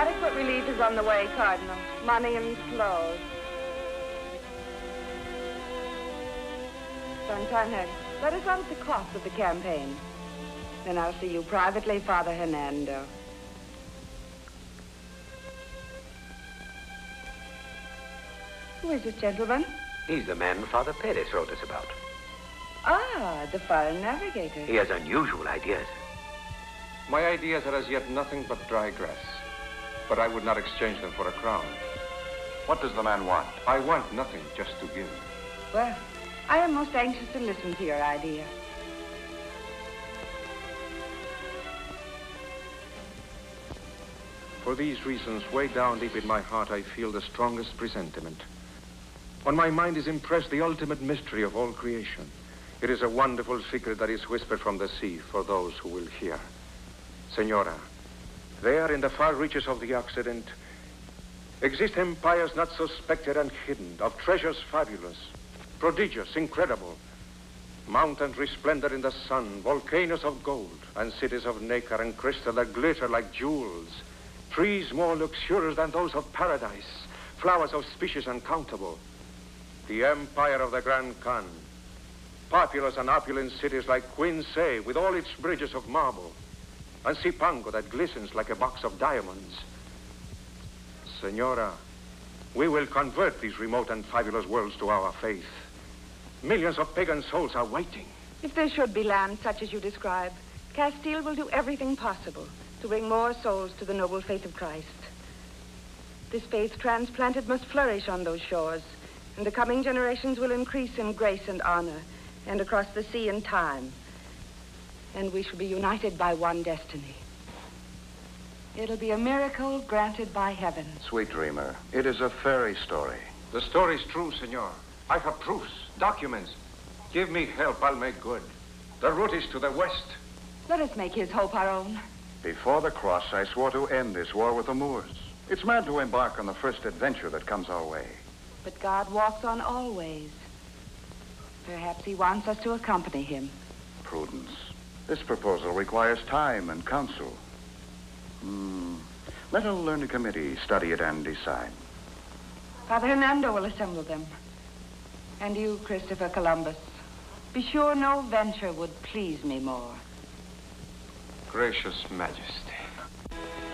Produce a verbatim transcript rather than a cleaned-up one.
Adequate relief is on the way, Cardinal. Money and clothes. Santana, let us on the cost of the campaign. Then I'll see you privately, Father Hernando. Who is this gentleman? He's the man Father Perez wrote us about. Ah, the foreign navigator. He has unusual ideas. My ideas are as yet nothing but dry grass. But I would not exchange them for a crown. What does the man want? I want nothing, just to give. Well, I am most anxious to listen to your idea. For these reasons, way down deep in my heart, I feel the strongest presentiment. On my mind is impressed the ultimate mystery of all creation. It is a wonderful secret that is whispered from the sea for those who will hear. Senora, there in the far reaches of the Occident exist empires not suspected and hidden, of treasures fabulous, prodigious, incredible. Mountains resplendent in the sun, volcanoes of gold, and cities of nacre and crystal that glitter like jewels. Trees more luxurious than those of paradise, flowers of species uncountable. The empire of the Grand Khan, populous and opulent cities like Quinsay with all its bridges of marble, and Cipango that glistens like a box of diamonds. Senora, we will convert these remote and fabulous worlds to our faith. Millions of pagan souls are waiting. If there should be land such as you describe, Castile will do everything possible to bring more souls to the noble faith of Christ. This faith transplanted must flourish on those shores, and the coming generations will increase in grace and honor, and across the sea in time. And we shall be united by one destiny. It'll be a miracle granted by heaven. Sweet dreamer, it is a fairy story. The story's true, senor. I have proofs, documents. Give me help, I'll make good. The route is to the west. Let us make his hope our own. Before the cross, I swore to end this war with the Moors. It's mad to embark on the first adventure that comes our way. But God walks on all ways. Perhaps he wants us to accompany him. Prudence. This proposal requires time and counsel. Hmm. Let a learned committee study it and decide. Father Hernando will assemble them. And you, Christopher Columbus, be sure no venture would please me more. Gracious Majesty.